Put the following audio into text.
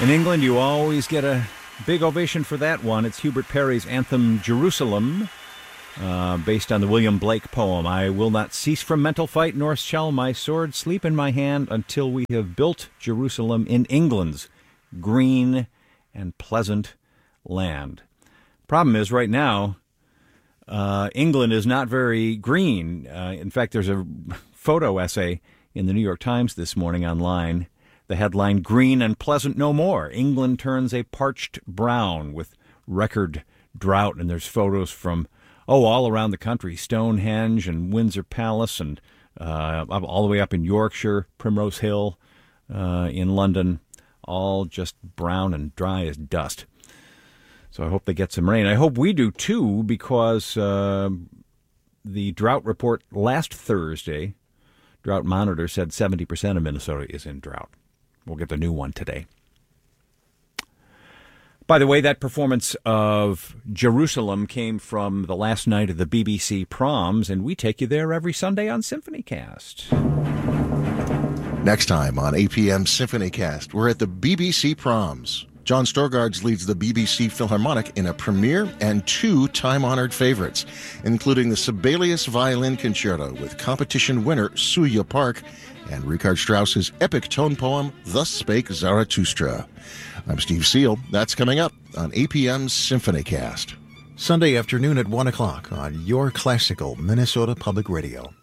In England, you always get a big ovation for that one. It's Hubert Parry's anthem, Jerusalem, based on the William Blake poem, I will not cease from mental fight, nor shall my sword sleep in my hand until we have built Jerusalem in England's green and pleasant land. Problem is, right now, England is not very green. In fact, there's a photo essay in the New York Times this morning online. The headline, Green and Pleasant No More. England turns a parched brown with record drought. And there's photos from, all around the country. Stonehenge and Windsor Palace and all the way up in Yorkshire, Primrose Hill in London. All just brown and dry as dust. So I hope they get some rain. I hope we do, too, because the drought report last Thursday, Drought Monitor said 70% of Minnesota is in drought. We'll get the new one today. By the way, that performance of Jerusalem came from the last night of the BBC Proms, and we take you there every Sunday on SymphonyCast. Next time on APM SymphonyCast, we're at the BBC Proms. John Storgards leads the BBC Philharmonic in a premiere and 2 time-honored favorites, including the Sibelius Violin Concerto with competition winner Suya Park and Richard Strauss's epic tone poem, Thus Spake Zarathustra. I'm Steve Seal. That's coming up on APM's SymphonyCast. Sunday afternoon at 1 o'clock on your classical Minnesota Public Radio.